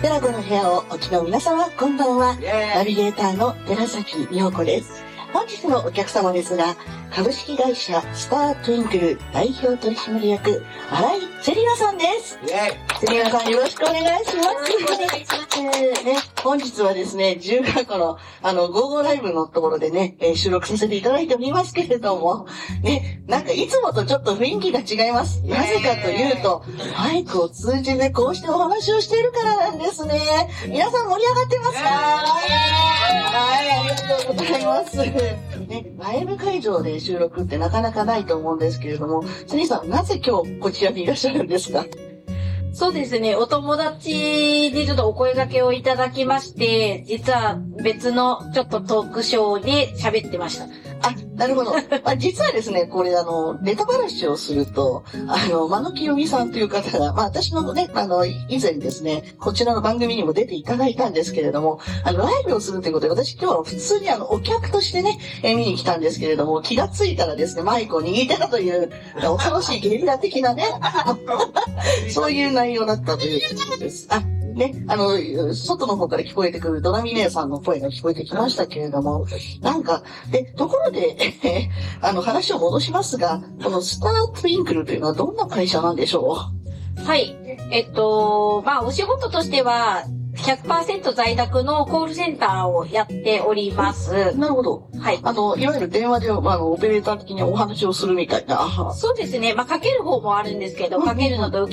寺子の部屋をお聞きの皆様、こんばんは。ナビゲーターの寺崎美穂子です。本日のお客様ですが、株式会社スタートゥインクル代表取締役、新井セリナさんです。セリナさん、よろしくお願いします。 お願いします。 本日はですね、自由が丘のゴーゴーライブのところでね、収録させていただいておりますけれども、ね、なんかいつもとちょっと雰囲気が違います。なぜかというと、マイクを通じてこうしてお話をしているからなんですね。皆さん盛り上がってますか？はい、ありがとうございます。ね、ライブ会場で収録ってなかなかないと思うんですけれども、セリさん、なぜ今日こちらにいらっしゃるんですか？ そうですね、お友達にちょっとお声掛けをいただきまして、実は別のちょっとトークショーで喋ってました。 あ、なるほど。実はですね、これネタ話をすると、間野清美さんという方が、私のね、以前ですね、こちらの番組にも出ていただいたんですけれども、ライブをするということで、私今日は普通にお客としてね、見に来たんですけれども、気がついたらですね、マイクを握ってたという、恐ろしいゲリラ的なね、そういう内容だったということです。ね、外の方から聞こえてくるドラミ姉さんの声が聞こえてきましたけれども、ところで、話を戻しますが、このスタートゥインクルというのはどんな会社なんでしょう？はい。お仕事としては、100% 在宅のコールセンターをやっております。 なるほど。 はい。 いわゆる電話で、オペレーター的にお話をするみたいな。 そうですね。かける方もあるんですけど、かけるのと受